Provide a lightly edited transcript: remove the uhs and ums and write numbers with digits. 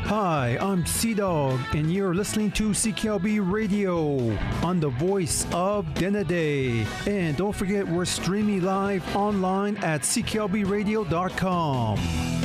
Hi, I'm Sea-Dog, and you're listening to CKLB Radio on the voice of Denede. And don't forget, we're streaming live online at cklbradio.com.